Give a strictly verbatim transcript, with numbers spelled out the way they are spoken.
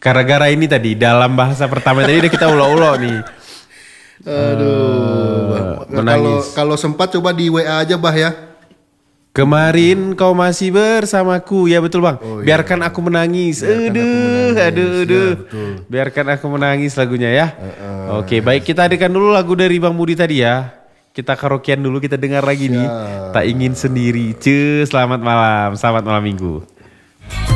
Gara-gara ini tadi dalam bahasa pertama tadi udah kita ulo-ulo nih. Aduh. Uh, menangis. Kalau kalau sempat coba di W A aja bah ya. Kemarin kau masih bersamaku, ya betul bang. Oh, iya. Biarkan aku menangis. Biarkan aduh, aku menangis. aduh, aduh. Ya, betul. Biarkan aku menangis lagunya ya. Uh, uh. Oke, baik kita hadirkan dulu lagu dari Bang Budi tadi ya. Kita karaokean dulu, kita dengar lagi nih. Tak ingin sendiri. Cus, selamat malam, selamat malam minggu.